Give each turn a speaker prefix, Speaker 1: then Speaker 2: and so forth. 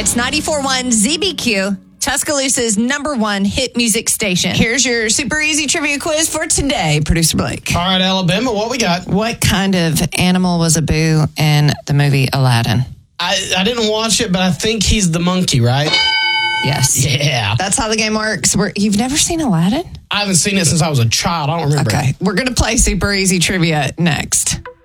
Speaker 1: It's 94.1 ZBQ, Tuscaloosa's #1 hit music station. Here's your super easy trivia quiz for today, Producer Blake.
Speaker 2: All right, Alabama, what we got?
Speaker 1: What kind of animal was Abu in the movie Aladdin?
Speaker 2: I didn't watch it, but I think he's the monkey, right?
Speaker 1: Yes.
Speaker 2: Yeah.
Speaker 1: That's how the game works. You've never seen Aladdin?
Speaker 2: I haven't seen it since I was a child. I don't remember.
Speaker 1: Okay. We're going to play super easy trivia next.